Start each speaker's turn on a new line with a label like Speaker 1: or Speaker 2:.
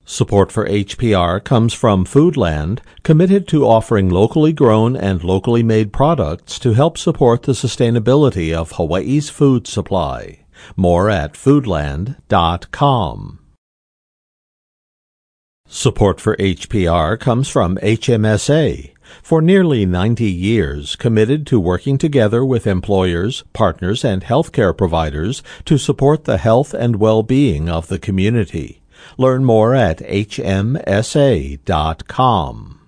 Speaker 1: Support for HPR comes from Foodland, committed to offering locally grown and locally made products to help support the sustainability of Hawaii's food supply. More at foodland.com. Support for HPR comes from HMSA, for nearly 90 years committed to working together with employers, partners, and healthcare providers to support the health and well-being of the community. Learn more at hmsa.com.